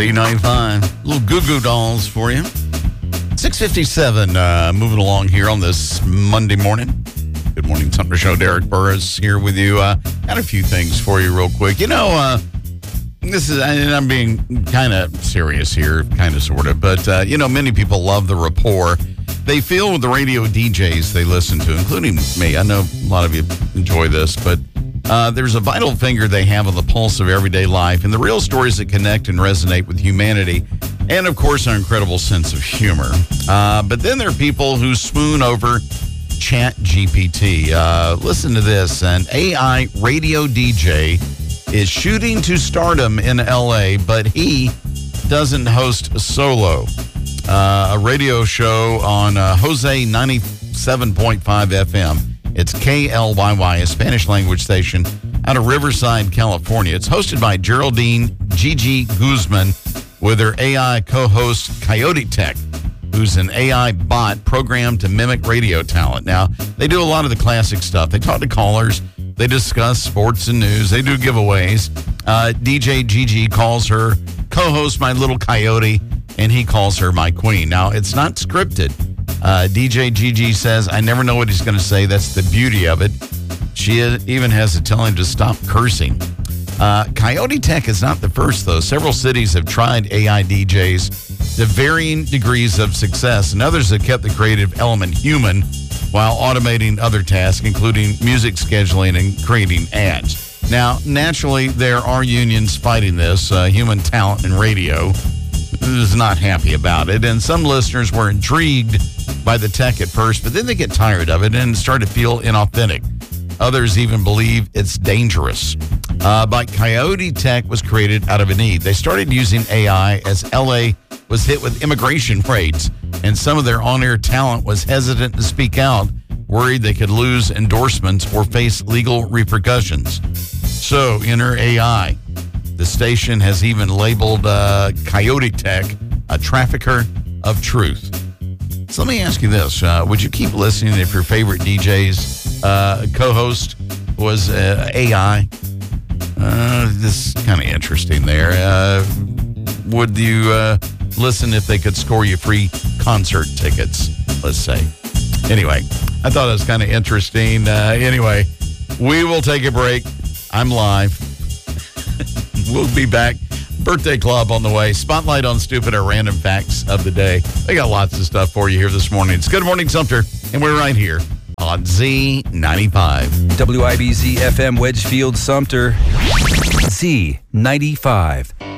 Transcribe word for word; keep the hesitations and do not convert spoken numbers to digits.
Z ninety-five. Little Goo Goo Dolls for you. six fifty-seven, uh, moving along here on this Monday morning. Good morning, Sumter Show. Derek Burris here with you. Uh, got a few things for you real quick. You know, uh, this is, and I'm being kind of serious here, kind of sort of, but, uh, you know, many people love the rapport they feel with the radio D Js they listen to, including me. I know a lot of you enjoy this, but uh, there's a vital finger they have on the pulse of everyday life and the real stories that connect and resonate with humanity. And, of course, our incredible sense of humor. Uh, but then there are people who swoon over Chat G P T. Uh, listen to this. An A I radio D J is shooting to stardom in L A, but he doesn't host solo. Uh, a radio show on uh, Jose ninety-seven point five F M. It's K L Y Y, a Spanish-language station out of Riverside, California. It's hosted by Geraldine Gigi Guzman with her A I co-host Coyote Tech, who's an A I bot programmed to mimic radio talent. Now, they do a lot of the classic stuff. They talk to callers. They discuss sports and news. They do giveaways. Uh, D J Gigi calls her co-host My Little Coyote, and he calls her My Queen. Now, it's not scripted. Uh, D J Gigi says, I never know what he's going to say. That's the beauty of it. She even has to tell him to stop cursing. Uh, Coyote Tech is not the first, though. Several cities have tried A I D Js to varying degrees of success, and others have kept the creative element human while automating other tasks, including music scheduling and creating ads. Now, naturally, there are unions fighting this. Uh, human talent in radio is not happy about it, and some listeners were intrigued by the tech at first, but then they get tired of it and start to feel inauthentic. Others even believe it's dangerous. Uh, but Coyote Tech was created out of a need. They started using A I as L A was hit with immigration raids, and some of their on-air talent was hesitant to speak out, worried they could lose endorsements or face legal repercussions. So, enter A I. The station has even labeled uh, Coyote Tech a trafficker of truth. So let me ask you this. Uh, would you keep listening if your favorite D J's uh, co-host was uh, A I? Uh, this is kind of interesting there. Uh, would you uh, listen if they could score you free concert tickets, let's say? Anyway, I thought it was kind of interesting. Uh, anyway, we will take a break. I'm live. We'll be back. Birthday Club on the way. Spotlight on stupid or random facts of the day. They got lots of stuff for you here this morning. It's Good Morning Sumter, and we're right here on Z ninety-five. W I B Z F M Wedgefield Sumter. Z ninety-five.